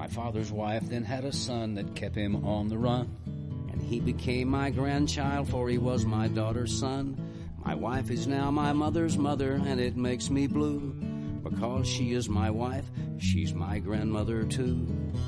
My father's wife then had a son that kept him on the run. And he became my grandchild, for he was my daughter's son. My wife is now my mother's mother, and it makes me blue. Because she is my wife, she's my grandmother too.